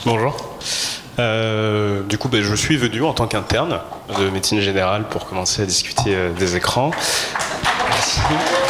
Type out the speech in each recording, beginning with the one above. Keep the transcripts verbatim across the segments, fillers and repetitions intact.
Bonjour. Euh, du coup, ben, je suis venu en tant qu'interne de médecine générale pour commencer à discuter euh, des écrans. Merci.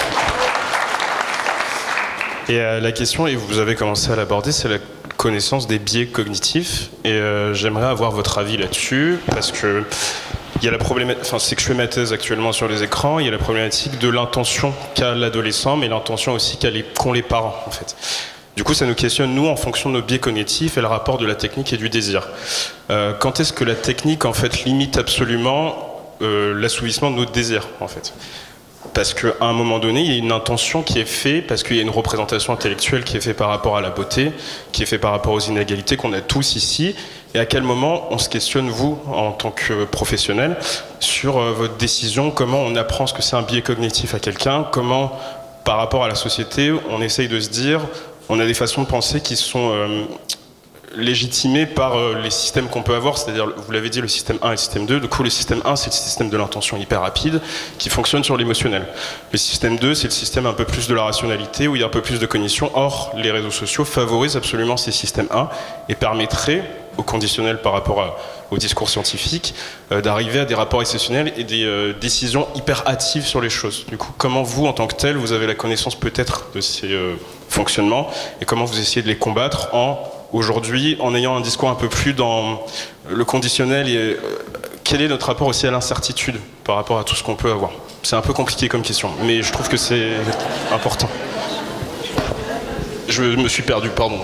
Et euh, la question, et vous avez commencé à l'aborder, c'est la connaissance des biais cognitifs. Et euh, j'aimerais avoir votre avis là-dessus, parce que il y a la problématique, enfin, c'est que je fais ma thèse actuellement sur les écrans, il y a la problématique de l'intention qu'a l'adolescent, mais l'intention aussi qu'a les, qu'ont les parents, en fait. Du coup, ça nous questionne, nous, en fonction de nos biais cognitifs et le rapport de la technique et du désir. Euh, quand est-ce que la technique, en fait, limite absolument euh, l'assouvissement de nos désirs, en fait ? Parce qu'à un moment donné, il y a une intention qui est faite, parce qu'il y a une représentation intellectuelle qui est faite par rapport à la beauté, qui est faite par rapport aux inégalités qu'on a tous ici. Et à quel moment on se questionne, vous, en tant que professionnel, sur euh, votre décision, comment on apprend ce que c'est un biais cognitif à quelqu'un, comment, par rapport à la société, on essaye de se dire, on a des façons de penser qui sont euh, légitimées par euh, les systèmes qu'on peut avoir, c'est-à-dire, vous l'avez dit, le système un et le système deux. Du coup, le système un, c'est le système de l'intention hyper rapide, qui fonctionne sur l'émotionnel. Le système deux, c'est le système un peu plus de la rationalité, où il y a un peu plus de cognition. Or, les réseaux sociaux favorisent absolument ces systèmes un et permettraient, au conditionnel par rapport à, au discours scientifique, euh, d'arriver à des rapports exceptionnels et des euh, décisions hyper hâtives sur les choses. Du coup, comment vous, en tant que tel, vous avez la connaissance peut-être de ces euh, fonctionnements et comment vous essayez de les combattre en, aujourd'hui, en ayant un discours un peu plus dans le conditionnel et euh, quel est notre rapport aussi à l'incertitude par rapport à tout ce qu'on peut avoir ? C'est un peu compliqué comme question, mais je trouve que c'est important. Je me suis perdu, pardon.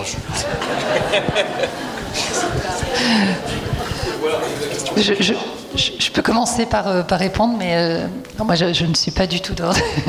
Je, je, je peux commencer par, euh, par répondre, mais euh, non, moi je, je ne suis pas du tout dans,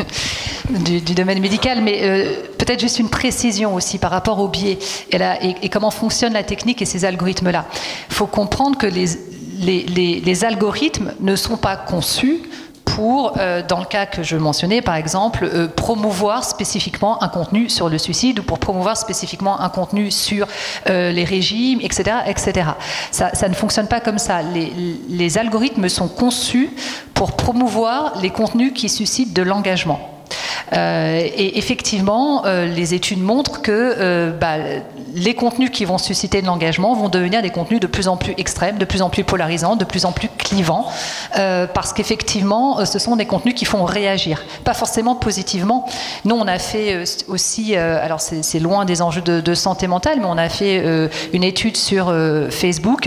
du, du domaine médical, mais euh, peut-être juste une précision aussi par rapport au biais et, la, et, et comment fonctionne la technique et ces algorithmes-là. Il faut comprendre que les, les, les, les algorithmes ne sont pas conçus pour, euh, dans le cas que je mentionnais, par exemple, euh, promouvoir spécifiquement un contenu sur le suicide ou pour promouvoir spécifiquement un contenu sur euh, les régimes, et cetera, et cetera. Ça, ça ne fonctionne pas comme ça. Les, les algorithmes sont conçus pour promouvoir les contenus qui suscitent de l'engagement. Euh, et effectivement, euh, les études montrent que euh, bah, les contenus qui vont susciter de l'engagement vont devenir des contenus de plus en plus extrêmes, de plus en plus polarisants, de plus en plus clivants, euh, parce qu'effectivement, euh, ce sont des contenus qui font réagir, pas forcément positivement. Nous, on a fait euh, aussi, euh, alors c'est, c'est loin des enjeux de, de santé mentale, mais on a fait euh, une étude sur euh, Facebook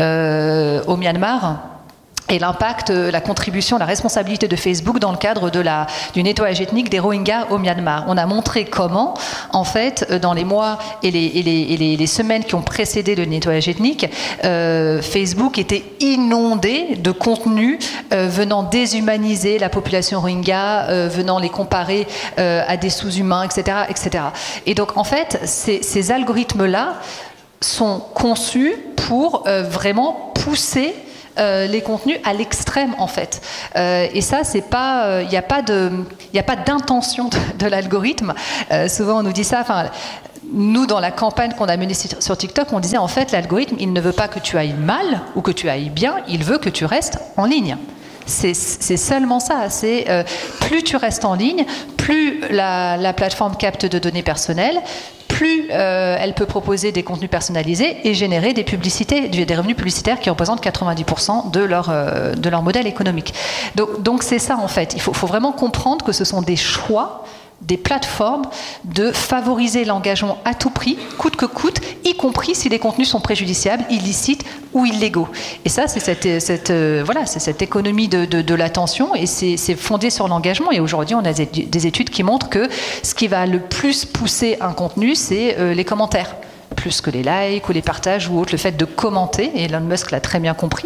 euh, au Myanmar. Et l'impact, la contribution, la responsabilité de Facebook dans le cadre de la, du nettoyage ethnique des Rohingyas au Myanmar. On a montré comment, en fait, dans les mois et les, et les, et les, les semaines qui ont précédé le nettoyage ethnique, euh, Facebook était inondé de contenus euh, venant déshumaniser la population Rohingya, euh, venant les comparer euh, à des sous-humains, et cetera, et cetera. Et donc, en fait, ces, ces algorithmes-là sont conçus pour euh, vraiment pousser Euh, les contenus à l'extrême en fait. Euh, et ça, c'est pas, il euh, n'y a pas de, il n'y a pas d'intention de, de l'algorithme. Euh, souvent, on nous dit ça. Enfin, nous, dans la campagne qu'on a menée sur TikTok, on disait en fait, l'algorithme, il ne veut pas que tu ailles mal ou que tu ailles bien. Il veut que tu restes en ligne. C'est, c'est seulement ça. C'est euh, plus tu restes en ligne, plus la, la plateforme capte de données personnelles, plus euh, elle peut proposer des contenus personnalisés et générer des publicités, des revenus publicitaires qui représentent quatre-vingt-dix pour cent de leur, euh, de leur modèle économique. Donc, donc c'est ça en fait. Il faut, faut vraiment comprendre que ce sont des choix des plateformes de favoriser l'engagement à tout prix, coûte que coûte, y compris si les contenus sont préjudiciables, illicites ou illégaux. Et ça, c'est cette, cette, euh, voilà, c'est cette économie de, de, de l'attention et c'est, c'est fondé sur l'engagement. Et aujourd'hui, on a des, des études qui montrent que ce qui va le plus pousser un contenu, c'est euh, les commentaires. Plus que les likes ou les partages ou autres, le fait de commenter, et Elon Musk l'a très bien compris,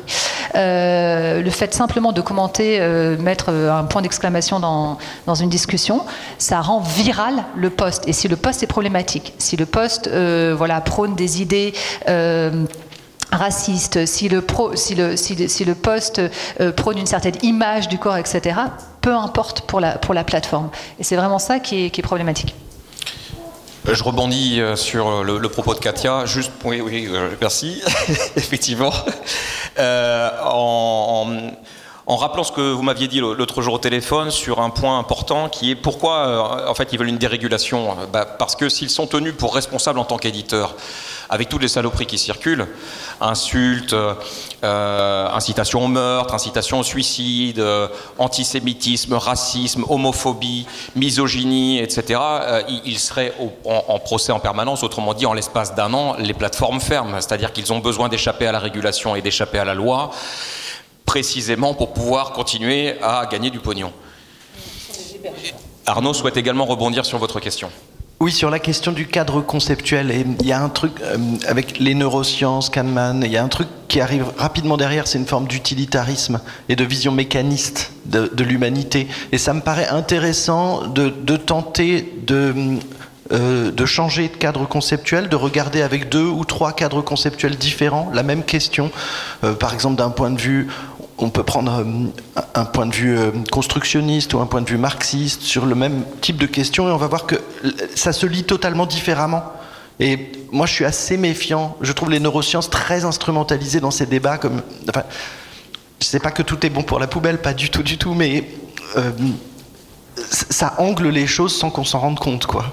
euh, le fait simplement de commenter, euh, mettre un point d'exclamation dans, dans une discussion, ça rend viral le post. Et si le post est problématique, si le post euh, voilà, prône des idées euh, racistes, si le, pro, si le, si le, si le post euh, prône une certaine image du corps, et cetera, peu importe pour la, pour la plateforme. Et c'est vraiment ça qui est, qui est problématique. Je rebondis sur le, le propos de Katia. Juste, oui, oui, merci. Effectivement, euh, en, en rappelant ce que vous m'aviez dit l'autre jour au téléphone sur un point important qui est pourquoi euh, en fait ils veulent une dérégulation. Bah, parce que s'ils sont tenus pour responsables en tant qu'éditeurs, avec toutes les saloperies qui circulent, insultes, euh, incitation au meurtre, incitation au suicide, euh, antisémitisme, racisme, homophobie, misogynie, et cetera, euh, ils seraient au, en, en procès en permanence, autrement dit en l'espace d'un an, les plateformes ferment, c'est-à-dire qu'ils ont besoin d'échapper à la régulation et d'échapper à la loi, précisément pour pouvoir continuer à gagner du pognon. Arnaud souhaite également rebondir sur votre question. Oui, sur la question du cadre conceptuel, et il y a un truc euh, avec les neurosciences, Kahneman, il y a un truc qui arrive rapidement derrière, c'est une forme d'utilitarisme et de vision mécaniste de, de l'humanité. Et ça me paraît intéressant de, de tenter de, euh, de changer de cadre conceptuel, de regarder avec deux ou trois cadres conceptuels différents la même question. Euh, par exemple, d'un point de vue... On peut prendre un point de vue constructionniste ou un point de vue marxiste sur le même type de question et on va voir que ça se lit totalement différemment. Et moi, je suis assez méfiant. Je trouve les neurosciences très instrumentalisées dans ces débats. Comme, enfin, je ne sais pas que tout est bon pour la poubelle, pas du tout, du tout, mais euh, ça angle les choses sans qu'on s'en rende compte, quoi.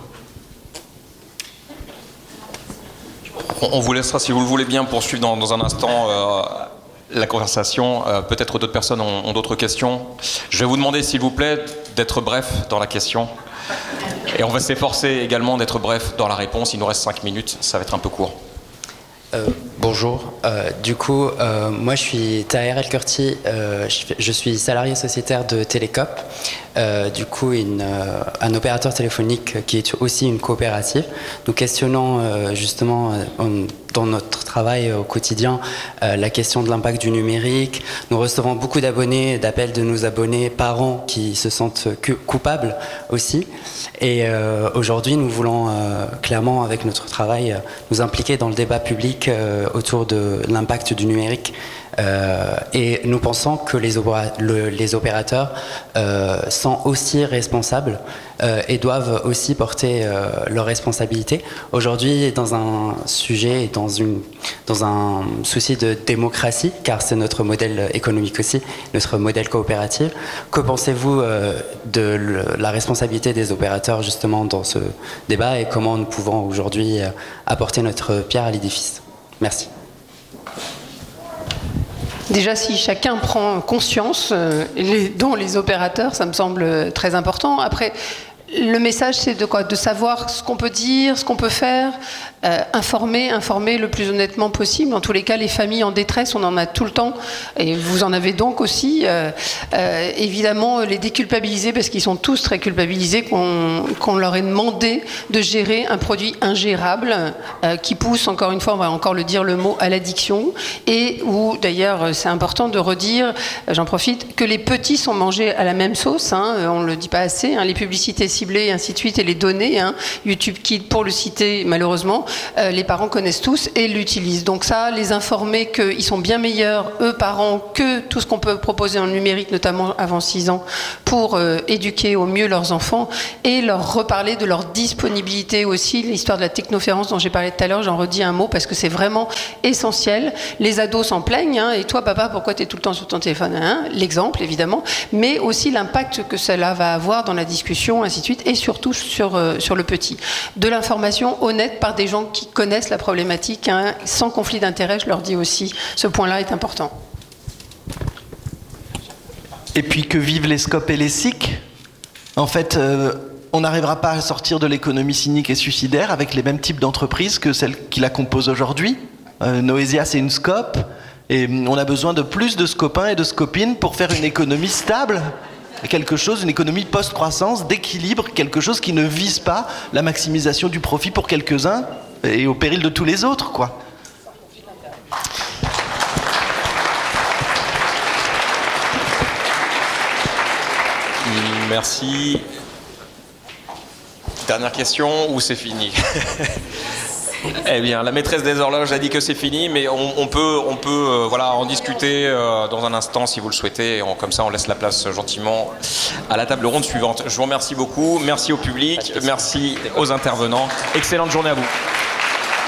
On vous laissera, si vous le voulez bien, poursuivre dans, dans un instant... Euh la conversation. Euh, peut-être d'autres personnes ont, ont d'autres questions. Je vais vous demander, s'il vous plaît, d'être bref dans la question. Et on va s'efforcer également d'être bref dans la réponse. Il nous reste cinq minutes, ça va être un peu court. Euh, bonjour, euh, du coup, euh, moi je suis Taher El Kurti, euh, je, je suis salarié sociétaire de Télécop, euh, du coup une, euh, un opérateur téléphonique qui est aussi une coopérative. Nous questionnons euh, justement euh, dans notre travail au quotidien euh, la question de l'impact du numérique. Nous recevons beaucoup d'abonnés, d'appels de nos abonnés, parents qui se sentent coupables aussi. Et euh, aujourd'hui, nous voulons euh, clairement, avec notre travail, euh, nous impliquer dans le débat public euh, autour de l'impact du numérique. Euh, et nous pensons que les, opéra- le, les opérateurs euh, sont aussi responsables euh, et doivent aussi porter euh, leurs responsabilités. Aujourd'hui, dans un sujet, dans, une, dans un souci de démocratie, car c'est notre modèle économique aussi, notre modèle coopératif, que pensez-vous euh, de le, la responsabilité des opérateurs justement dans ce débat et comment nous pouvons aujourd'hui euh, apporter notre pierre à l'édifice? Merci. Déjà, si chacun prend conscience, euh, les, dont les opérateurs, ça me semble très important. Après, le message, c'est de quoi? De savoir ce qu'on peut dire, ce qu'on peut faire, euh, informer, informer le plus honnêtement possible. En tous les cas, les familles en détresse, on en a tout le temps, et vous en avez donc aussi. Euh, euh, évidemment, les déculpabiliser, parce qu'ils sont tous très culpabilisés, qu'on qu'on leur ait demandé de gérer un produit ingérable, euh, qui pousse, encore une fois, on va encore le dire, le mot, à l'addiction, et où, d'ailleurs, c'est important de redire, j'en profite, que les petits sont mangés à la même sauce, hein, on ne le dit pas assez, hein, les publicités ciblées, et ainsi de suite, et les données, hein, YouTube Kids, pour le citer, malheureusement, euh, les parents connaissent tous et l'utilisent. Donc ça, les informer qu'ils sont bien meilleurs, eux, parents, que tout ce qu'on peut proposer en numérique, notamment avant six ans, pour euh, éduquer au mieux leurs enfants, et leur reparler de leur disponibilité aussi. L'histoire de la technoférence dont j'ai parlé tout à l'heure, j'en redis un mot, parce que c'est vraiment essentiel. Les ados s'en plaignent, hein, et toi, papa, pourquoi tu es tout le temps sur ton téléphone, hein? L'exemple, évidemment, mais aussi l'impact que cela va avoir dans la discussion, ainsi de suite, et surtout sur, euh, sur le petit. De l'information honnête par des gens qui connaissent la problématique, hein, sans conflit d'intérêt, je leur dis aussi, ce point-là est important. Et puis que vivent les scopes et les S I C. En fait, euh, on n'arrivera pas à sortir de l'économie cynique et suicidaire avec les mêmes types d'entreprises que celles qui la composent aujourd'hui. Euh, Noesia, c'est une scope, et on a besoin de plus de scopins et de scopines pour faire une économie stable. Quelque chose, une économie post-croissance, d'équilibre, quelque chose qui ne vise pas la maximisation du profit pour quelques-uns et au péril de tous les autres, quoi. Merci. Dernière question ou c'est fini? Eh bien, la maîtresse des horloges a dit que c'est fini, mais on, on peut, on peut euh, voilà, en discuter euh, dans un instant si vous le souhaitez. On, comme ça, on laisse la place gentiment à la table ronde suivante. Je vous remercie beaucoup. Merci au public. Merci aux intervenants. Excellente journée à vous.